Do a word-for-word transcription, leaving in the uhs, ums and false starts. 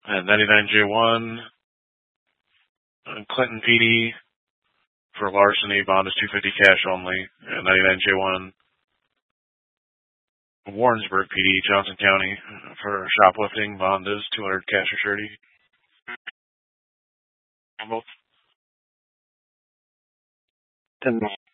And ninety-nine J one, uh, Clinton P D for larceny, bond is two hundred fifty cash only. And ninety-nine J one, Warrensburg P D, Johnson County, for shoplifting, bond is two hundred cash or surety. Both. ten